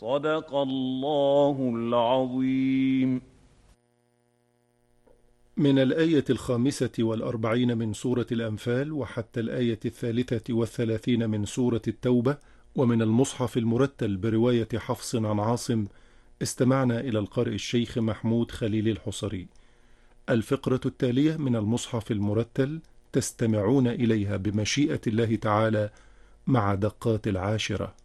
صدق الله العظيم. من الآية 45 من سورة الأنفال وحتى الآية 33 من سورة التوبة، ومن المصحف المرتل برواية حفص عن عاصم، استمعنا إلى القارئ الشيخ محمود خليل الحصري. الفقرة التالية من المصحف المرتل تستمعون إليها بمشيئة الله تعالى مع دقات العاشرة.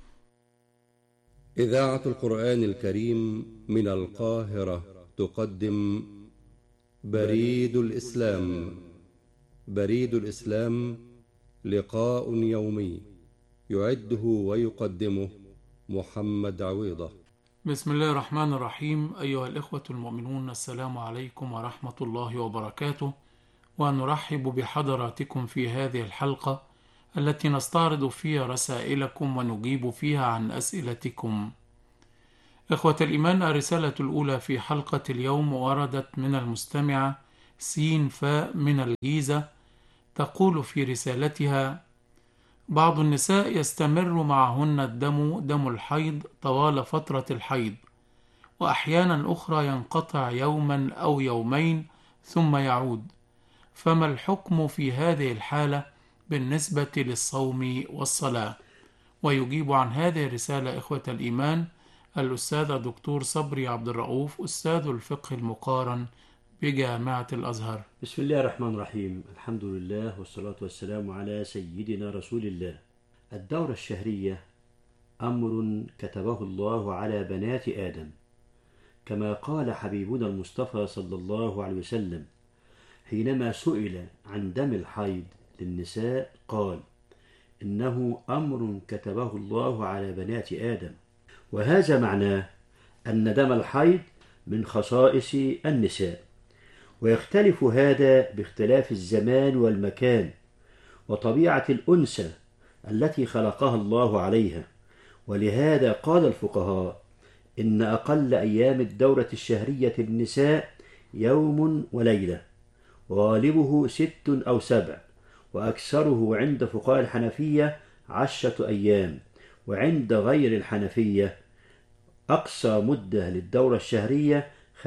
إذاعة القرآن الكريم من القاهرة تقدم بريد الإسلام. بريد الإسلام لقاء يومي يعده ويقدمه محمد عويضة. بسم الله الرحمن الرحيم. أيها الإخوة المؤمنون، السلام عليكم ورحمة الله وبركاته، ونرحب بحضراتكم في هذه الحلقة التي نستعرض فيها رسائلكم ونجيب فيها عن أسئلتكم. إخوة الإيمان، الرسالة الأولى في حلقة اليوم وردت من المستمعة سين فاء من الجيزة، تقول في رسالتها: بعض النساء يستمر معهن الدم دم الحيض طوال فترة الحيض، وأحيانا أخرى ينقطع يوما أو يومين ثم يعود، فما الحكم في هذه الحالة بالنسبة للصوم والصلاة؟ ويجيب عن هذه الرسالة إخوة الإيمان الأستاذ دكتور صبري عبد الرؤوف، أستاذ الفقه المقارن بجامعة الأزهر. بسم الله الرحمن الرحيم. الحمد لله والصلاة والسلام على سيدنا رسول الله. الدورة الشهرية أمر كتبه الله على بنات آدم، كما قال حبيبنا المصطفى صلى الله عليه وسلم حينما سئل عن دم الحيض للنساء قال: إنه أمر كتبه الله على بنات آدم. وهذا معناه أن دم الحيض من خصائص النساء، ويختلف هذا باختلاف الزمان والمكان وطبيعة الأنثى التي خلقها الله عليها. ولهذا قال الفقهاء إن أقل أيام الدورة الشهرية للنساء يوم وليلة، وغالبه 6 أو 7، وأكثره عند فقهاء الحنفية 10 أيام، وعند غير الحنفية أقصى مدة للدورة الشهرية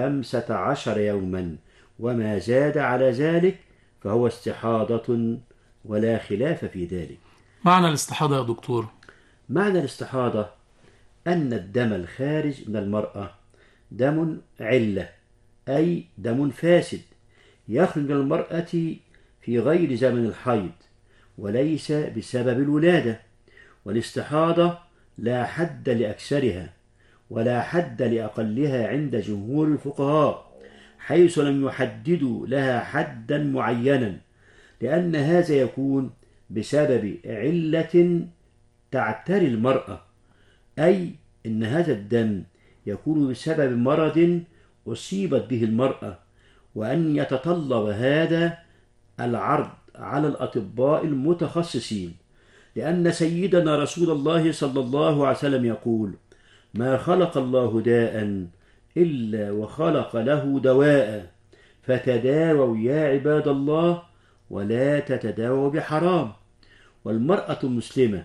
15 يوما، وما زاد على ذلك فهو استحاضة ولا خلاف في ذلك. معنى الاستحاضة يا دكتور؟ معنى الاستحاضة أن الدم الخارج من المرأة دم علة، أي دم فاسد يخرج من المرأة في غير زمن الحيض وليس بسبب الولادة. والاستحاضة لا حد لأكثرها ولا حد لأقلها عند جمهور الفقهاء، حيث لم يحددوا لها حدا معينا، لأن هذا يكون بسبب علة تعتري المرأة، أي إن هذا الدم يكون بسبب مرض أصيبت به المرأة، وأن يتطلب هذا العرض على الأطباء المتخصصين، لأن سيدنا رسول الله صلى الله عليه وسلم يقول: ما خلق الله داء إلا وخلق له دواء، فتداووا يا عباد الله ولا تتداووا بحرام. والمرأة المسلمة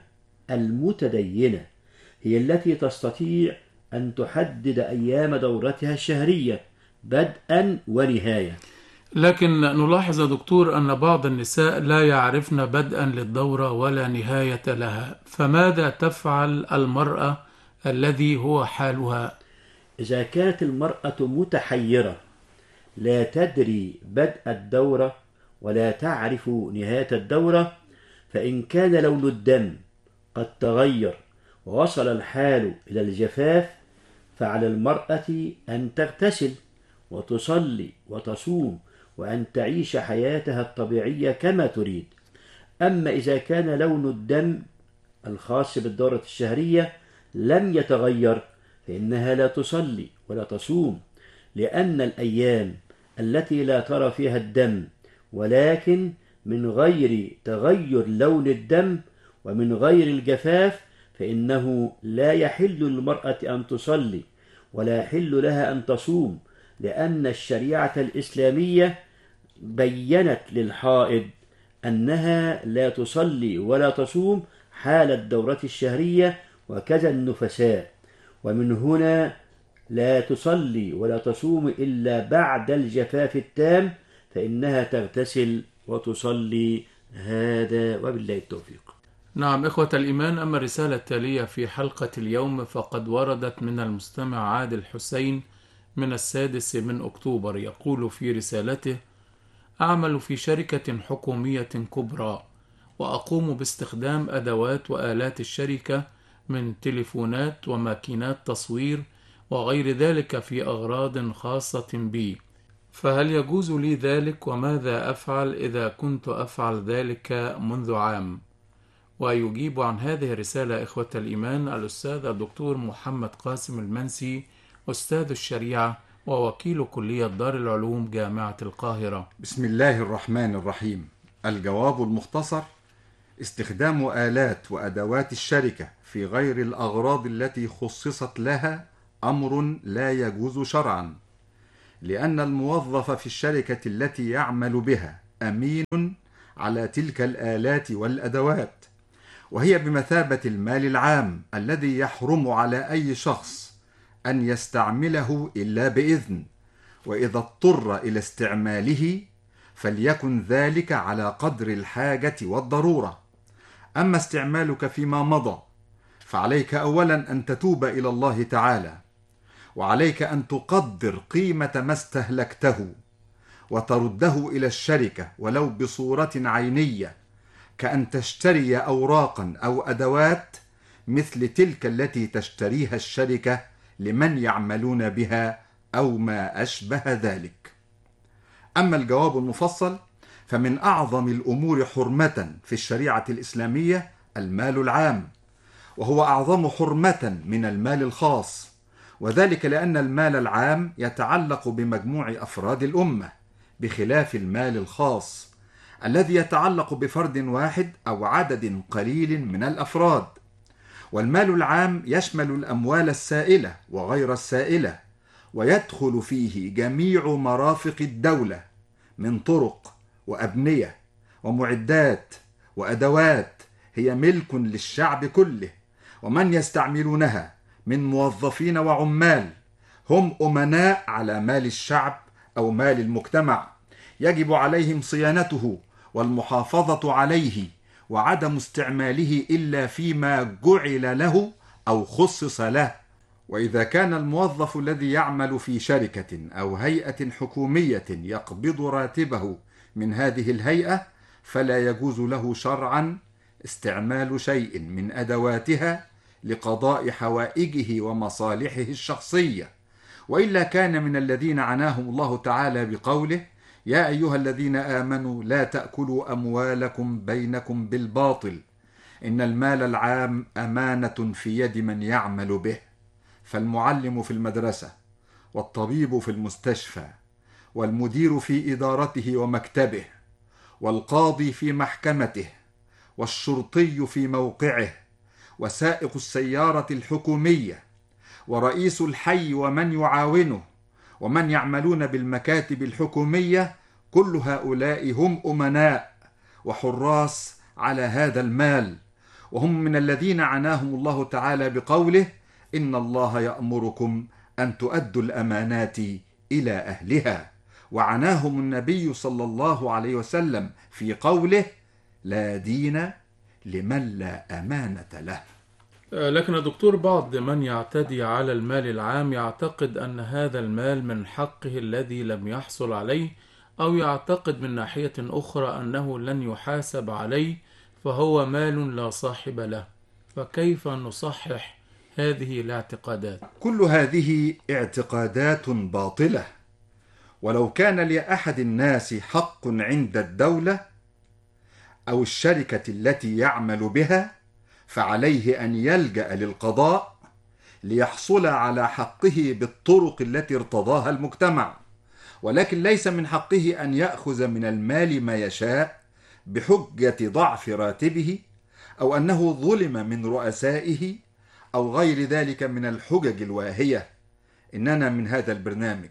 المتدينة هي التي تستطيع أن تحدد أيام دورتها الشهرية بدءا ونهاية. لكن نلاحظ يا دكتور أن بعض النساء لا يعرفن بدءا للدورة ولا نهاية لها، فماذا تفعل المرأة الذي هو حالها؟ إذا كانت المرأة متحيرة لا تدري بدء الدورة ولا تعرف نهاية الدورة، فإن كان لون الدم قد تغير ووصل الحال إلى الجفاف، فعلى المرأة أن تغتسل وتصلي وتصوم وأن تعيش حياتها الطبيعية كما تريد. أما إذا كان لون الدم الخاص بالدورة الشهرية لم يتغير، فإنها لا تصلي ولا تصوم، لأن الأيام التي لا ترى فيها الدم ولكن من غير تغير لون الدم ومن غير الجفاف، فإنه لا يحل للمرأة أن تصلي ولا يحل لها أن تصوم، لأن الشريعة الإسلامية بيّنت للحائض أنها لا تصلي ولا تصوم حال الدورة الشهرية، وكذا النفساء. ومن هنا لا تصلي ولا تصوم إلا بعد الجفاف التام، فإنها تغتسل وتصلي. هذا وبالله التوفيق. نعم إخوة الإيمان، أما الرسالة التالية في حلقة اليوم فقد وردت من المستمع عادل حسين من 6 أكتوبر. يقول في رسالته: أعمل في شركة حكومية كبرى، وأقوم باستخدام أدوات وآلات الشركة من تليفونات وماكينات تصوير وغير ذلك في أغراض خاصة بي، فهل يجوز لي ذلك؟ وماذا أفعل إذا كنت أفعل ذلك منذ عام؟ ويجيب عن هذه الرسالة إخوة الإيمان الأستاذ الدكتور محمد قاسم المنسي، أستاذ الشريعة ووكيل كلية دار العلوم جامعة القاهرة. بسم الله الرحمن الرحيم. الجواب المختصر: استخدام آلات وأدوات الشركة في غير الأغراض التي خصصت لها أمر لا يجوز شرعا، لأن الموظف في الشركة التي يعمل بها أمين على تلك الآلات والأدوات، وهي بمثابة المال العام الذي يحرم على أي شخص أن يستعمله إلا بإذن، وإذا اضطر إلى استعماله فليكن ذلك على قدر الحاجة والضرورة. أما استعمالك فيما مضى فعليك أولا أن تتوب إلى الله تعالى، وعليك أن تقدر قيمة ما استهلكته وترده إلى الشركة ولو بصورة عينية، كأن تشتري أوراقا أو أدوات مثل تلك التي تشتريها الشركة لمن يعملون بها أو ما أشبه ذلك. أما الجواب المفصل فمن أعظم الأمور حرمة في الشريعة الإسلامية المال العام، وهو أعظم حرمة من المال الخاص، وذلك لأن المال العام يتعلق بمجموع أفراد الأمة، بخلاف المال الخاص الذي يتعلق بفرد واحد أو عدد قليل من الأفراد. والمال العام يشمل الأموال السائلة وغير السائلة، ويدخل فيه جميع مرافق الدولة من طرق وأبنية ومعدات وأدوات هي ملك للشعب كله، ومن يستعملونها من موظفين وعمال هم أمناء على مال الشعب أو مال المجتمع، يجب عليهم صيانته والمحافظة عليه وعدم استعماله إلا فيما جعل له أو خصص له. وإذا كان الموظف الذي يعمل في شركة أو هيئة حكومية يقبض راتبه من هذه الهيئة فلا يجوز له شرعا استعمال شيء من أدواتها لقضاء حوائجه ومصالحه الشخصية، وإلا كان من الذين عناهم الله تعالى بقوله: يا أيها الذين آمنوا لا تأكلوا أموالكم بينكم بالباطل إن المال العام أمانة في يد من يعمل به. فالمعلم في المدرسة، والطبيب في المستشفى، والمدير في إدارته ومكتبه، والقاضي في محكمته، والشرطي في موقعه، وسائق السيارة الحكومية، ورئيس الحي ومن يعاونه، ومن يعملون بالمكاتب الحكومية، كل هؤلاء هم أمناء وحراس على هذا المال، وهم من الذين عناهم الله تعالى بقوله: إن الله يأمركم أن تؤدوا الأمانات إلى أهلها، وعناهم النبي صلى الله عليه وسلم في قوله: لا دين لمن لا أمانة له. لكن يا دكتور، بعض من يعتدي على المال العام يعتقد أن هذا المال من حقه الذي لم يحصل عليه، أو يعتقد من ناحية أخرى أنه لن يحاسب عليه فهو مال لا صاحب له، فكيف نصحح هذه الاعتقادات؟ كل هذه اعتقادات باطلة، ولو كان لأحد الناس حق عند الدولة أو الشركة التي يعمل بها فعليه أن يلجأ للقضاء ليحصل على حقه بالطرق التي ارتضاها المجتمع، ولكن ليس من حقه أن يأخذ من المال ما يشاء بحجة ضعف راتبه أو أنه ظلم من رؤسائه أو غير ذلك من الحجج الواهية. إننا من هذا البرنامج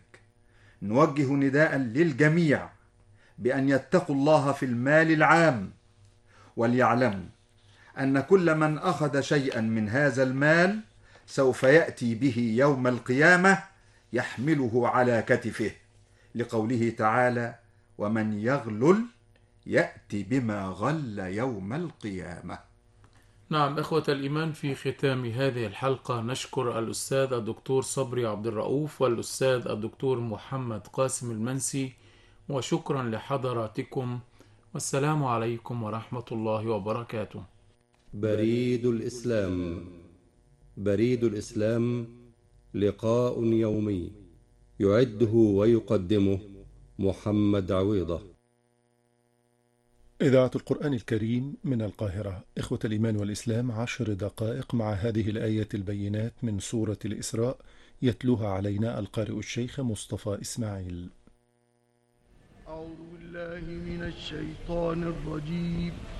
نوجه نداء للجميع بأن يتقوا الله في المال العام، وليعلموا أن كل من أخذ شيئا من هذا المال سوف يأتي به يوم القيامة يحمله على كتفه، لقوله تعالى: ومن يغلل يأتي بما غل يوم القيامة. نعم إخوة الإيمان، في ختام هذه الحلقة نشكر الأستاذ الدكتور صبري عبد الرؤوف والأستاذ الدكتور محمد قاسم المنسي، وشكرا لحضراتكم، والسلام عليكم ورحمة الله وبركاته. بريد الإسلام. بريد الإسلام لقاء يومي يعده ويقدمه محمد عويضة. إذاعة القرآن الكريم من القاهرة. إخوة الإيمان والإسلام، 10 دقائق مع هذه الآية البينات من سورة الإسراء، يتلوها علينا القارئ الشيخ مصطفى إسماعيل. أعوذ بالله من الشيطان الرجيم.